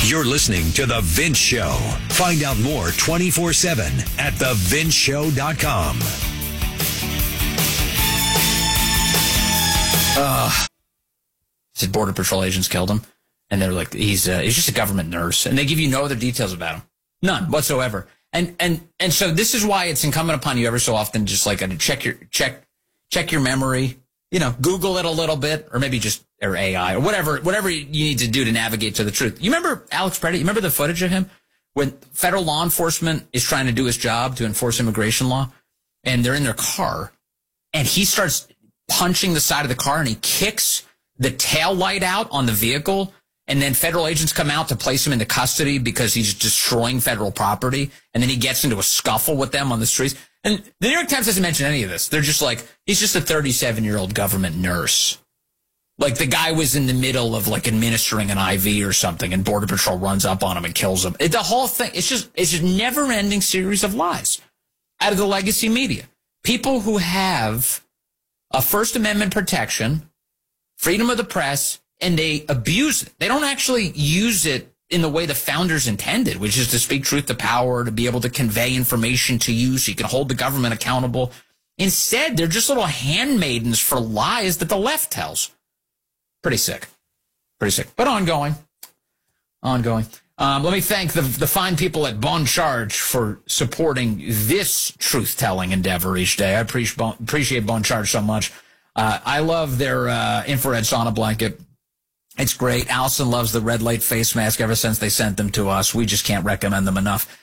You're listening to The Vince Show. Find out more 24/7 at thevinceshow.com. Said Border Patrol agents killed him. And they're like, he's just a government nurse. And they give you no other details about him. None whatsoever. And so this is why it's incumbent upon you every so often, just like to check your memory, Google it a little bit, or maybe or AI or whatever you need to do to navigate to the truth. You remember Alex Preddy? You remember the footage of him when federal law enforcement is trying to do his job to enforce immigration law, and they're in their car, and he starts punching the side of the car, and he kicks the tail light out on the vehicle, and then federal agents come out to place him into custody because he's destroying federal property, and then he gets into a scuffle with them on the streets. And the New York Times doesn't mention any of this. They're just like, he's just a 37-year-old government nurse. Like, the guy was in the middle of, administering an IV or something, and Border Patrol runs up on him and kills him. The whole thing, it's just a never-ending series of lies out of the legacy media. People who have a First Amendment protection, freedom of the press, and they abuse it. They don't actually use it in the way the founders intended, which is to speak truth to power, to be able to convey information to you so you can hold the government accountable. Instead, they're just little handmaidens for lies that the left tells. Pretty sick. But ongoing. Let me thank the fine people at Bon Charge for supporting this truth-telling endeavor each day. I appreciate Bon Charge so much. I love their infrared sauna blanket. It's great. Allison loves the red light face mask ever since they sent them to us. We just can't recommend them enough.